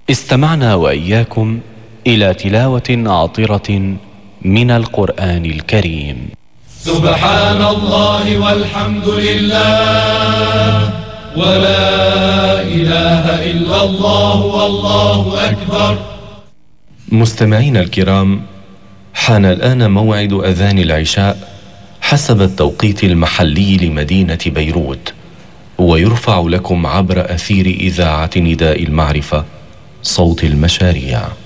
استمعنا وإياكم إلى تلاوة عطرة من القرآن الكريم. سبحان الله والحمد لله ولا إله إلا الله والله أكبر. مستمعين الكرام، حان الآن موعد أذان العشاء حسب التوقيت المحلي لمدينة بيروت، ويرفع لكم عبر أثير إذاعة نداء المعرفة صوت المشاريع.